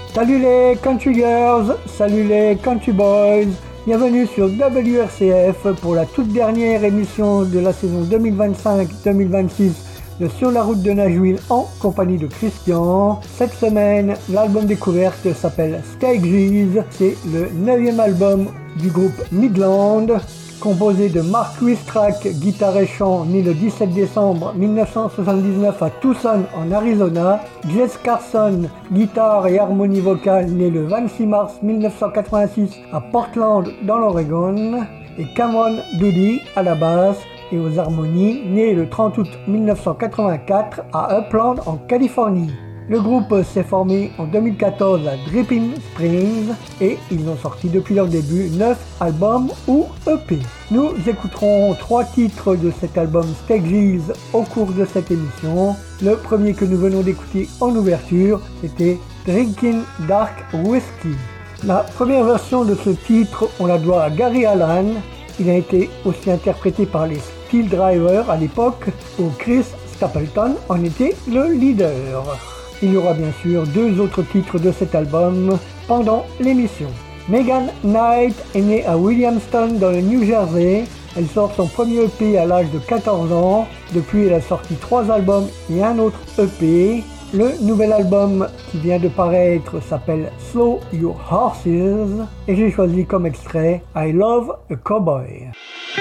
Salut les country girls, salut les country boys, bienvenue sur WRCF pour la toute dernière émission de la saison 2025-2026 de Sur la route de Nashville en compagnie de Christian. Cette semaine, l'album découverte s'appelle Stages, c'est le 9e album du groupe Midland, composé de Mark Wistrack, guitare et chant, né le 17 décembre 1979 à Tucson en Arizona, Jess Carson, guitare et harmonie vocale, né le 26 mars 1986 à Portland dans l'Oregon, et Cameron Doody à la basse et aux harmonies, né le 30 août 1984 à Upland en Californie. Le groupe s'est formé en 2014 à Dripping Springs et ils ont sorti depuis leur début 9 albums ou EP. Nous écouterons 3 titres de cet album Stages au cours de cette émission. Le premier que nous venons d'écouter en ouverture, c'était Drinking Dark Whiskey. La première version de ce titre, on la doit à Gary Allan. Il a été aussi interprété par les Steel Drivers à l'époque où Chris Stapleton en était le leader. Il y aura bien sûr 2 autres titres de cet album pendant l'émission. Megan Knight est née à Williamston dans le New Jersey. Elle sort son premier EP à l'âge de 14 ans. Depuis, elle a sorti 3 albums et un autre EP. Le nouvel album qui vient de paraître s'appelle Slow Your Horses et j'ai choisi comme extrait I Love a Cowboy.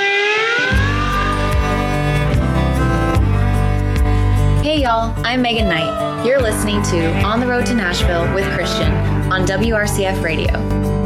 Hey y'all, I'm Megan Knight. You're listening to On the Road to Nashville with Christian on WRCF Radio.